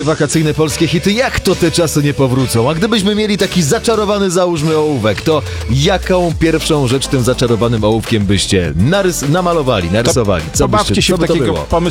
wakacyjne polskie hity, jak to te czasy nie powrócą? A gdybyśmy mieli taki zaczarowany, załóżmy, ołówek, to jaką pierwszą rzecz tym zaczarowanym ołówkiem byście namalowali, narysowali? Co Pobawcie się co w by to takiego było?